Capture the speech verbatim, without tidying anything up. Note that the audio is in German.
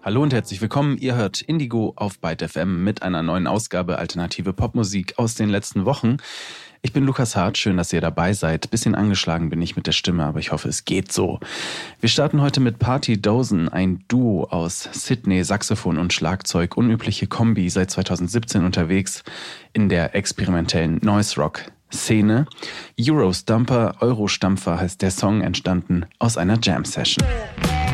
Hallo und herzlich willkommen. Ihr hört Indigo auf Byte F M mit einer neuen Ausgabe alternative Popmusik aus den letzten Wochen. Ich bin Lukas Hart, schön, dass ihr dabei seid. Bisschen angeschlagen bin ich mit der Stimme, aber ich hoffe, es geht so. Wir starten heute mit Party Dozen, ein Duo aus Sydney, Saxophon und Schlagzeug. Unübliche Kombi, seit zweitausendsiebzehn unterwegs in der experimentellen Noise-Rock-Szene. Eurostumper, Eurostampfer heißt der Song, entstanden aus einer Jam-Session.